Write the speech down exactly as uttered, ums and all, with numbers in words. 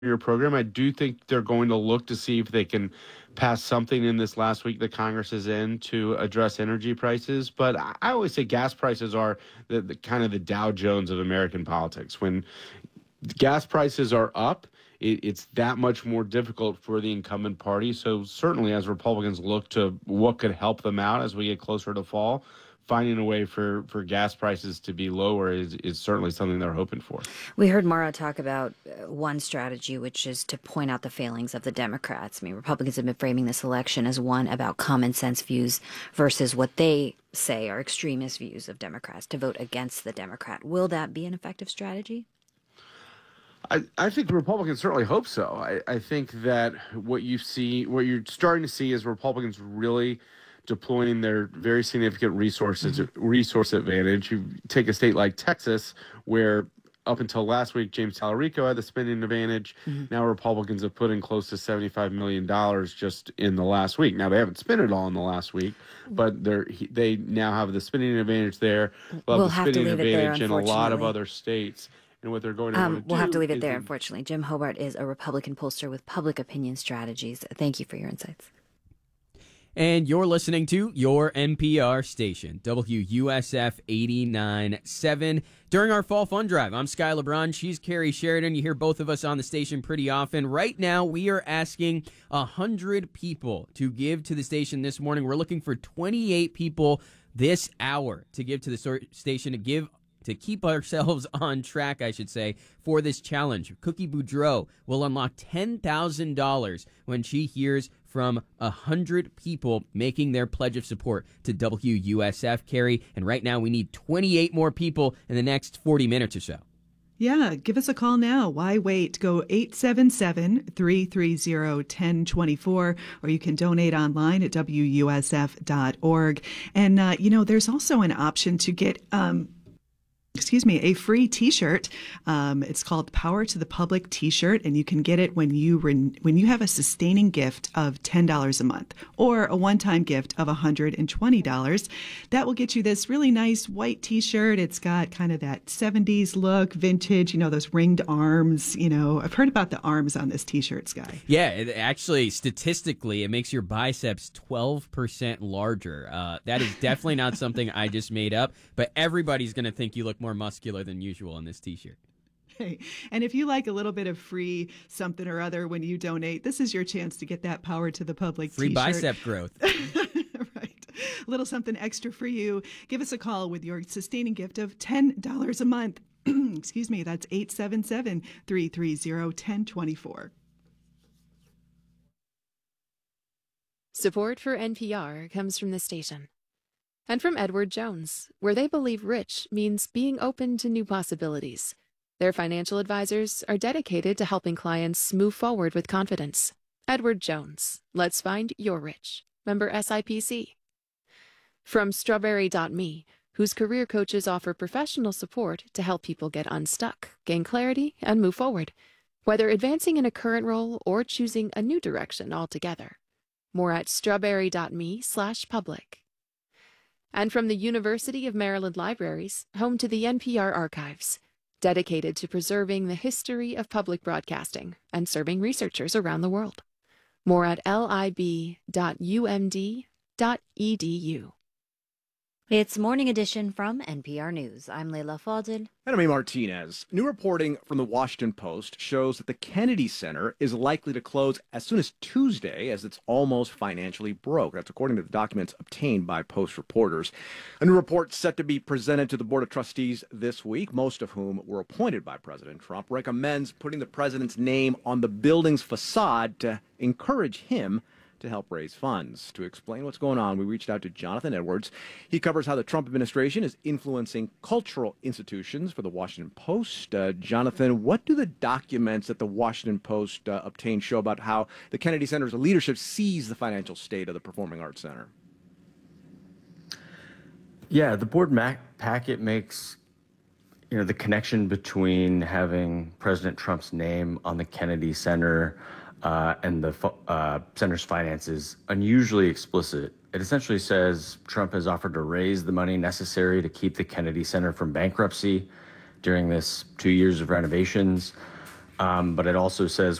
your program. I do think they're going to look to see if they can pass something in this last week that Congress is in to address energy prices. But I I always say gas prices are the, the kind of the Dow Jones of American politics. When gas prices are up, it, it's that much more difficult for the incumbent party. So certainly as Republicans look to what could help them out as we get closer to fall, finding a way for, for gas prices to be lower is, is certainly something they're hoping for. We heard Mara talk about uh, one strategy, which is to point out the failings of the Democrats. I mean, Republicans have been framing this election as one about common sense views versus what they say are extremist views of Democrats, to vote against the Democrat. Will that be an effective strategy? I, I think Republicans certainly hope so. I, I think that what you see, what you're starting to see is Republicans really deploying their very significant resources, mm-hmm. resource advantage. You take a state like Texas, where up until last week, James Talarico had the spending advantage. Mm-hmm. Now Republicans have put in close to seventy-five million dollars just in the last week. Now they haven't spent it all in the last week, but they're, they now have the spending advantage there. They'll we'll have the spending have to leave advantage it there, in a lot of other states. And what they're going to um, want to We'll do have to leave it there, in, unfortunately. Jim Hobart is a Republican pollster with Public Opinion Strategies. Thank you for your insights. And you're listening to your N P R station, W U S F eighty-nine point seven. During our Fall Fun Drive, I'm Sky LeBron. She's Carrie Sheridan. You hear both of us on the station pretty often. Right now, we are asking one hundred people to give to the station this morning. We're looking for twenty-eight people this hour to give to the station, to give to keep ourselves on track, I should say, for this challenge. Cookie Boudreaux will unlock ten thousand dollars when she hears from one hundred people making their pledge of support to W U S F, Carrie. And right now we need twenty-eight more people in the next forty minutes or so. Yeah, give us a call now. Why wait? Go eight seven seven, three three zero, one zero two four, or you can donate online at W U S F dot org. And, uh, you know, there's also an option to get... Um, excuse me, a free T-shirt. Um, it's called Power to the Public T-shirt, and you can get it when you re- when you have a sustaining gift of ten dollars a month or a one-time gift of one hundred twenty dollars. That will get you this really nice white T-shirt. It's got kind of that seventies look, vintage, you know, those ringed arms. You know, I've heard about the arms on this T-shirt, Sky. Yeah, it actually, statistically, it makes your biceps twelve percent larger. Uh, that is definitely not something I just made up, but everybody's going to think you look more muscular than usual in this T-shirt. Hey, and if you like a little bit of free something or other when you donate, this is your chance to get that Power to the Public free T-shirt. Bicep growth. Right. A little something extra for you. Give us a call with your sustaining gift of ten dollars a month. Excuse me, that's eight seven seven, three three zero, one zero two four. Support for N P R comes from the station. And from Edward Jones, where they believe rich means being open to new possibilities. Their financial advisors are dedicated to helping clients move forward with confidence. Edward Jones, let's find your rich. Member S I P C. From Strawberry dot me, whose career coaches offer professional support to help people get unstuck, gain clarity, and move forward, whether advancing in a current role or choosing a new direction altogether. More at strawberry dot me slash public. And from the University of Maryland Libraries, home to the N P R Archives, dedicated to preserving the history of public broadcasting and serving researchers around the world. More at lib dot u m d dot e d u. It's Morning Edition from N P R News. I'm Leila Fadel. And I'm A. Martinez. New reporting from the Washington Post shows that the Kennedy Center is likely to close as soon as Tuesday, as it's almost financially broke. That's according to the documents obtained by Post reporters. A new report set to be presented to the Board of Trustees this week, most of whom were appointed by President Trump, recommends putting the president's name on the building's facade to encourage him to help raise funds. To explain what's going on, we reached out to Jonathan Edwards. He covers how the Trump administration is influencing cultural institutions for the Washington Post. Uh, Jonathan, what do the documents that the Washington Post uh, obtained show about how the Kennedy Center's leadership sees the financial state of the Performing Arts Center? Yeah, the board mac- packet makes you know the connection between having President Trump's name on the Kennedy Center Uh, and the uh, center's finances unusually explicit. It essentially says Trump has offered to raise the money necessary to keep the Kennedy Center from bankruptcy during this two years of renovations. Um, but it also says